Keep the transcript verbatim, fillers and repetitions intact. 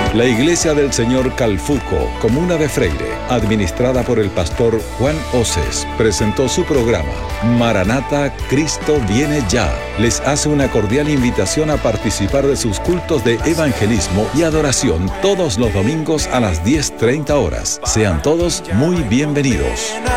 La Iglesia del Señor Calfuco, Comuna de Freire, administrada por el pastor Juan Oces, presentó su programa Maranata, Cristo viene ya. Les hace una cordial invitación a participar de sus cultos de evangelismo y adoración todos los domingos a las diez treinta horas. Sean todos muy bienvenidos.